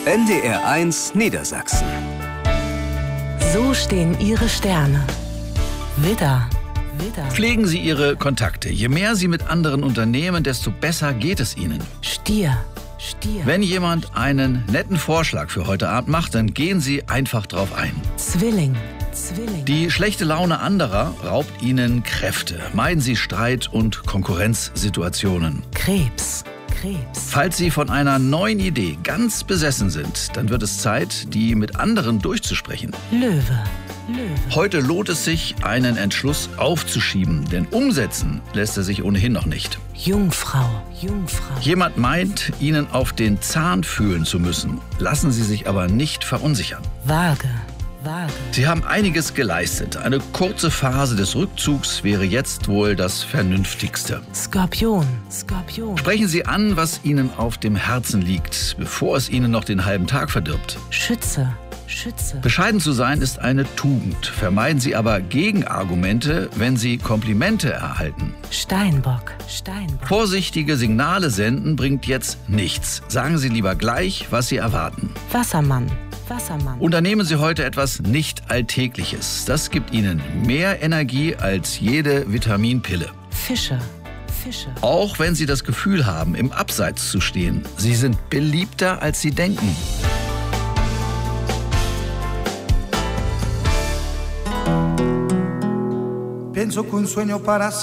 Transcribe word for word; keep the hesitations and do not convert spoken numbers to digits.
N D R eins Niedersachsen. So stehen Ihre Sterne. Widder, Widder. Pflegen Sie Ihre Kontakte. Je mehr Sie mit anderen unternehmen, desto besser geht es Ihnen. Stier, Stier. Wenn jemand einen netten Vorschlag für heute Abend macht, dann gehen Sie einfach drauf ein. Zwilling, Zwilling. Die schlechte Laune anderer raubt Ihnen Kräfte. Meiden Sie Streit- und Konkurrenzsituationen. Krebs, Krebs. Falls Sie von einer neuen Idee ganz besessen sind, dann wird es Zeit, die mit anderen durchzusprechen. Löwe, Löwe. Heute lohnt es sich, einen Entschluss aufzuschieben, denn umsetzen lässt er sich ohnehin noch nicht. Jungfrau, Jungfrau. Jemand meint, Ihnen auf den Zahn fühlen zu müssen. Lassen Sie sich aber nicht verunsichern. Waage, Waage. Sie haben einiges geleistet. Eine kurze Phase des Rückzugs wäre jetzt wohl das Vernünftigste. Skorpion, Skorpion. Sprechen Sie an, was Ihnen auf dem Herzen liegt, bevor es Ihnen noch den halben Tag verdirbt. Schütze, Schütze. Bescheiden zu sein ist eine Tugend. Vermeiden Sie aber Gegenargumente, wenn Sie Komplimente erhalten. Steinbock, Steinbock. Vorsichtige Signale senden bringt jetzt nichts. Sagen Sie lieber gleich, was Sie erwarten. Wassermann, Wassermann. Unternehmen Sie heute etwas nicht Alltägliches. Das gibt Ihnen mehr Energie als jede Vitaminpille. Fische, Fische. Auch wenn Sie das Gefühl haben, im Abseits zu stehen. Sie sind beliebter, als Sie denken. Pienso que un sueño para